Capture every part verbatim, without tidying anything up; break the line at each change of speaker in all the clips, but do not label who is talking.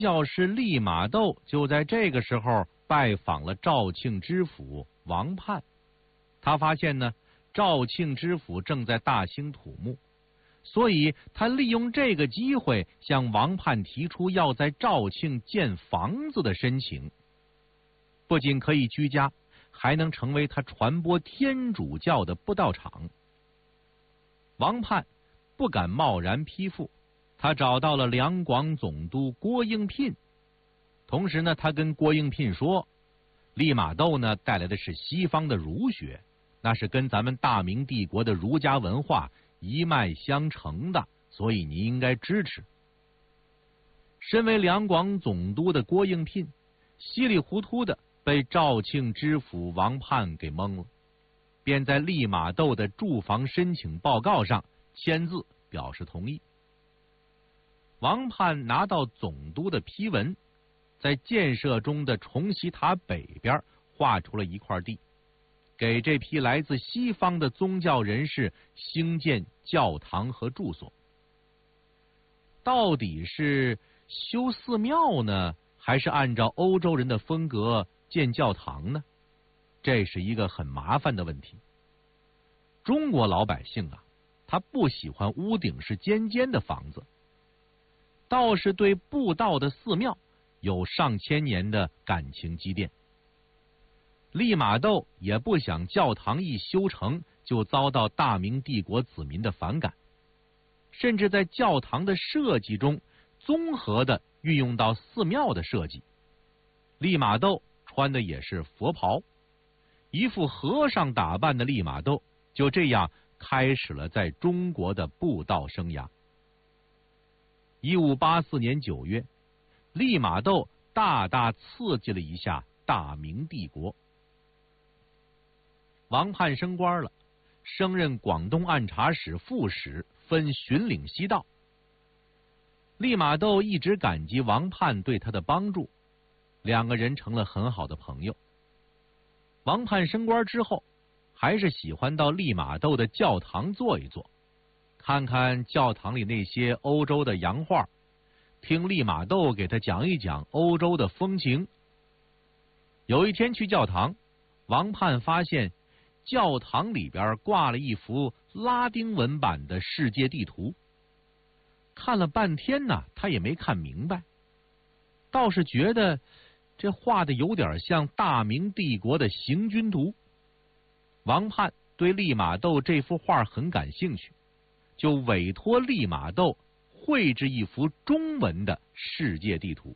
教师利玛窦就在这个时候拜访了赵庆知府王泮。他发现呢，赵庆知府正在大兴土木，所以他利用这个机会向王泮提出要在赵庆建房子的申请。不仅可以居家，还能成为他传播天主教的布道场。王泮不敢贸然批复，他找到了两广总督郭应聘。同时呢，他跟郭应聘说，利玛窦呢带来的是西方的儒学，那是跟咱们大明帝国的儒家文化一脉相承的，所以你应该支持。身为两广总督的郭应聘稀里糊涂的被赵庆知府王泮给蒙了，便在利玛窦的住房申请报告上签字表示同意。王泮拿到总督的批文，在建设中的崇禧塔北边划出了一块地，给这批来自西方的宗教人士兴建教堂和住所。到底是修寺庙呢，还是按照欧洲人的风格建教堂呢？这是一个很麻烦的问题。中国老百姓啊，他不喜欢屋顶是尖尖的房子，倒是对布道的寺庙有上千年的感情积淀。利玛窦也不想教堂一修成就遭到大明帝国子民的反感，甚至在教堂的设计中综合的运用到寺庙的设计。利玛窦穿的也是佛袍，一副和尚打扮的利玛窦就这样开始了在中国的布道生涯。一五八四年九月，利玛窦大大刺激了一下大明帝国。王泮升官了，升任广东按察使副使，分巡领西道。利玛窦一直感激王泮对他的帮助，两个人成了很好的朋友。王泮升官之后，还是喜欢到利玛窦的教堂坐一坐，看看教堂里那些欧洲的洋画，听利玛窦给他讲一讲欧洲的风情。有一天去教堂，王泮发现教堂里边挂了一幅拉丁文版的世界地图，看了半天呢，他也没看明白，倒是觉得这画的有点像大明帝国的行军图。王泮对利玛窦这幅画很感兴趣，就委托利玛窦绘制一幅中文的世界地图。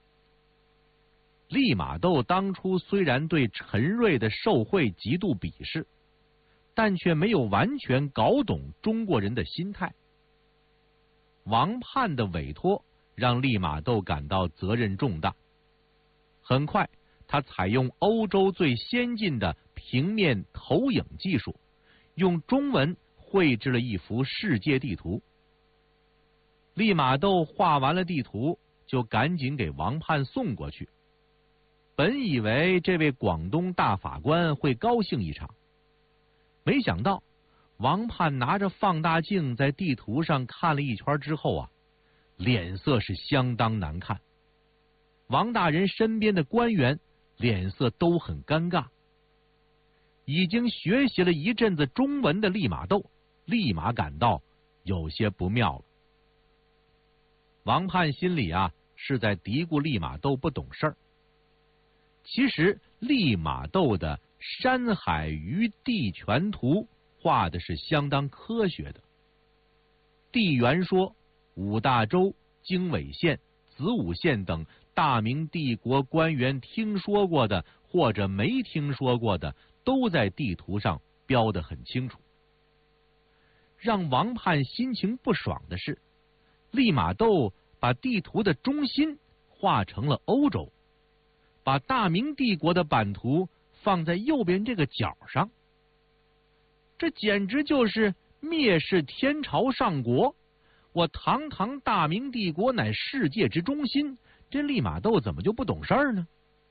利玛窦当初虽然对陈瑞的受贿极度鄙视，但却没有完全搞懂中国人的心态。王泮的委托让利玛窦感到责任重大。很快，他采用欧洲最先进的平面投影技术，用中文绘制了一幅世界地图。利玛窦画完了地图，就赶紧给王泮送过去。本以为这位广东大法官会高兴一场，没想到王泮拿着放大镜在地图上看了一圈之后啊，脸色是相当难看。王大人身边的官员脸色都很尴尬。已经学习了一阵子中文的利玛窦立马感到有些不妙了。王泮心里啊是在嘀咕利玛窦不懂事儿。其实利玛窦的山海鱼地全图画的是相当科学的。地缘说五大洲、经纬线、子午线等大明帝国官员听说过的或者没听说过的，都在地图上标得很清楚。让王泮心情不爽的是，利玛窦把地图的中心画成了欧洲，把大明帝国的版图放在右边这个角上，这简直就是蔑视天朝上国。我堂堂大明帝国乃世界之中心，这利玛窦怎么就不懂事儿呢？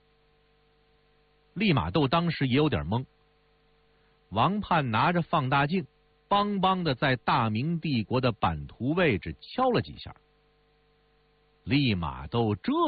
利玛窦当时也有点懵。王泮拿着放大镜，梆梆的在大明帝国的版图位置敲了几下。 利玛窦这